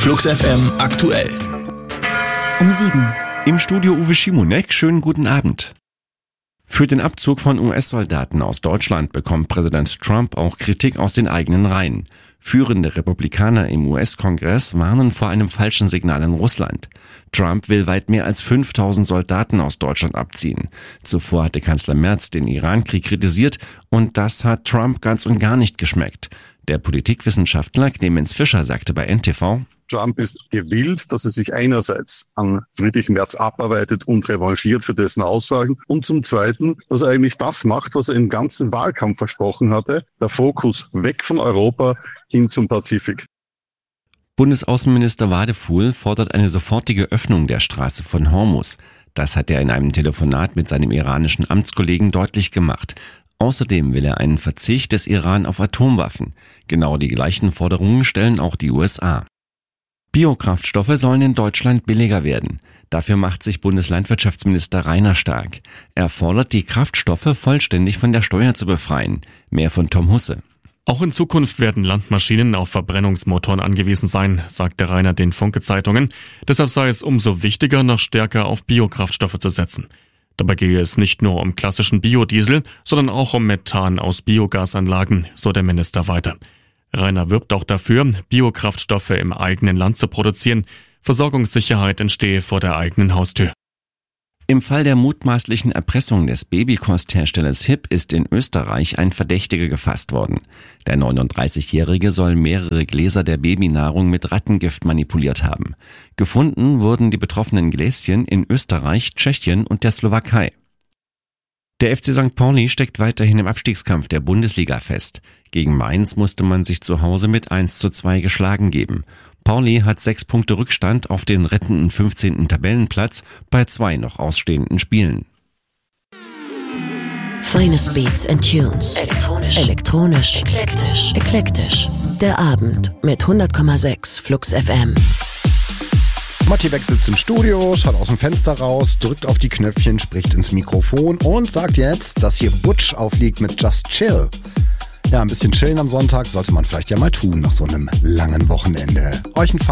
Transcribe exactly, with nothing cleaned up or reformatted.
Flux F M aktuell. Um sieben. Im Studio Uwe Schimonek, schönen guten Abend. Für den Abzug von U S-Soldaten aus Deutschland bekommt Präsident Trump auch Kritik aus den eigenen Reihen. Führende Republikaner im U S-Kongress warnen vor einem falschen Signal in Russland. Trump will weit mehr als fünftausend Soldaten aus Deutschland abziehen. Zuvor hatte Kanzler Merz den Iran-Krieg kritisiert und das hat Trump ganz und gar nicht geschmeckt. Der Politikwissenschaftler Clemens Fischer sagte bei N T V: Trump ist gewillt, dass er sich einerseits an Friedrich Merz abarbeitet und revanchiert für dessen Aussagen und zum Zweiten, dass er eigentlich das macht, was er im ganzen Wahlkampf versprochen hatte, der Fokus weg von Europa hin zum Pazifik. Bundesaußenminister Wadefuhl fordert eine sofortige Öffnung der Straße von Hormuz. Das hat er in einem Telefonat mit seinem iranischen Amtskollegen deutlich gemacht. Außerdem will er einen Verzicht des Iran auf Atomwaffen. Genau die gleichen Forderungen stellen auch die U S A. Biokraftstoffe sollen in Deutschland billiger werden. Dafür macht sich Bundeslandwirtschaftsminister Rainer stark. Er fordert, die Kraftstoffe vollständig von der Steuer zu befreien. Mehr von Tom Husse. Auch in Zukunft werden Landmaschinen auf Verbrennungsmotoren angewiesen sein, sagte Rainer den Funke-Zeitungen. Deshalb sei es umso wichtiger, noch stärker auf Biokraftstoffe zu setzen. Dabei gehe es nicht nur um klassischen Biodiesel, sondern auch um Methan aus Biogasanlagen, so der Minister weiter. Rainer wirbt auch dafür, Biokraftstoffe im eigenen Land zu produzieren. Versorgungssicherheit entstehe vor der eigenen Haustür. Im Fall der mutmaßlichen Erpressung des Babykostherstellers Hip ist in Österreich ein Verdächtiger gefasst worden. Der neununddreißigjährige soll mehrere Gläser der Babynahrung mit Rattengift manipuliert haben. Gefunden wurden die betroffenen Gläschen in Österreich, Tschechien und der Slowakei. Der F C Sankt Pauli steckt weiterhin im Abstiegskampf der Bundesliga fest. Gegen Mainz musste man sich zu Hause mit eins zu zwei geschlagen geben. Pauli hat sechs Punkte Rückstand auf den rettenden fünfzehnten Tabellenplatz bei zwei noch ausstehenden Spielen. Finest Beats and Tunes. Elektronisch. Elektronisch. Eklektisch. Eklektisch. Der Abend mit hundert Komma sechs Flux F M. Matti Beck sitzt im Studio, schaut aus dem Fenster raus, drückt auf die Knöpfchen, spricht ins Mikrofon und sagt jetzt, dass hier Butch aufliegt mit Just Chill. Ja, ein bisschen chillen am Sonntag sollte man vielleicht ja mal tun nach so einem langen Wochenende. Euch einen